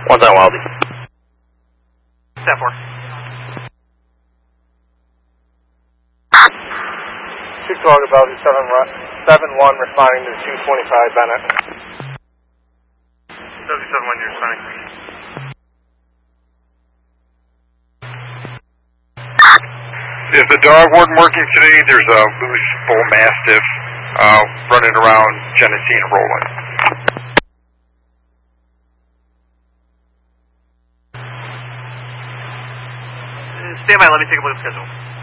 One's on Wildy. Step 4. 2 dog about 7-1 responding to 225 Bennett. W71, you're responding. If the dog wasn't working today, there's a loose bull mastiff running around Genesee and Roland. Stand by, let me take a look at the schedule.